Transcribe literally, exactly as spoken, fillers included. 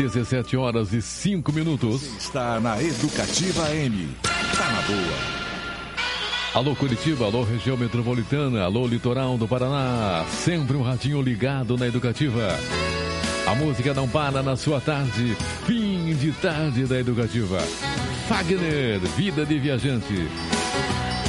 dezessete horas e cinco minutos. Está na Educativa M. Tá na boa. Alô Curitiba, alô região metropolitana, alô litoral do Paraná. Sempre um radinho ligado na Educativa. A música não para na sua tarde. Fim de tarde da Educativa. Fagner, Vida de Viajante.